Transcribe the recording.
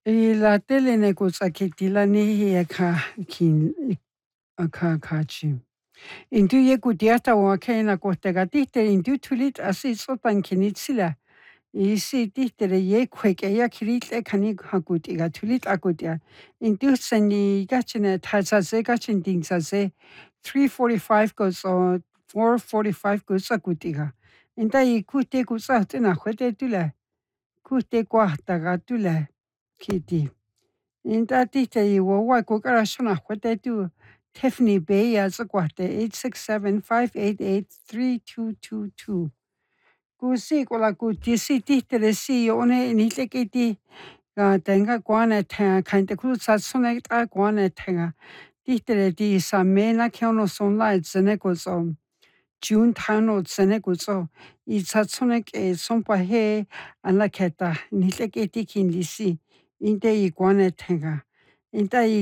La tele ne ko tsakhetila ni hi akha. Intu ye kutiata wa kena ko tegatite intu tulit asi sopan kinitsila. Isi tihtere ye kweke ya kiritle kani hakutiga tulit akutia. Intu seni gachine tazaze gachin dingzaze 3:45 goes on 4:45 goes akutiga. Inta ikute kusa tena khwete tula. Kute kwa taga tula kiti. Inta tihte iwo kukara shuna khwete tu. Tiffany Bay as a guate 867-588-3222. Kusi kola kutisi tihtere si one nitlekiti tenga guane tenga kainte kruza sone ta guane tenga. Tihtere di samena kiono son lai zene gozo. June tano zene gozo. Itsatsone ke sompa he anaketa nitlekiti kinlisi. Inte i guane tenga. Inta